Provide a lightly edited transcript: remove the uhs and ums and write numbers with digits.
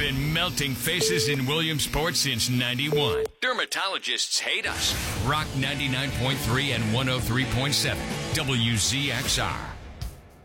been melting faces in Williamsport since 91. Dermatologists hate us. Rock 99.3 and 103.7. WZXR.